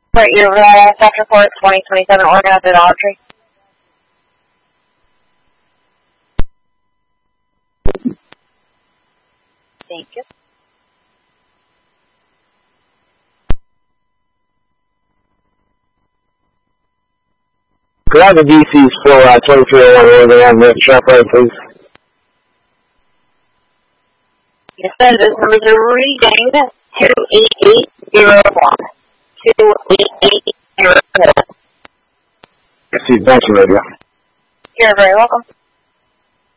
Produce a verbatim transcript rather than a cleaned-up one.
Right, your uh, sector for twenty twenty-seven organized idolatry. Thank you. Could I have the D Cs for uh, twenty-three oh one Oregon Avenue, Sharp Road, please? Yes, sir. This number is reading two eight eight zero one. two eight eight zero one. Yes, thank you, Radio. You're very welcome.